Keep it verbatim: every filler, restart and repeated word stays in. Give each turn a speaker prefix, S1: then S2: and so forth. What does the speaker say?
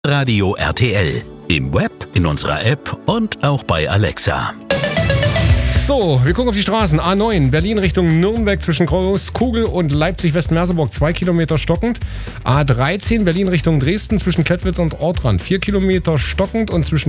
S1: Radio R T L. Im Web, in unserer App und auch bei Alexa.
S2: So, wir gucken auf die Straßen. A neun, Berlin Richtung Nürnberg zwischen Großkugel und Leipzig-Westmerseburg, zwei Kilometer stockend. A dreizehn, Berlin Richtung Dresden zwischen Kettwitz und Ortrand, vier Kilometer stockend und zwischen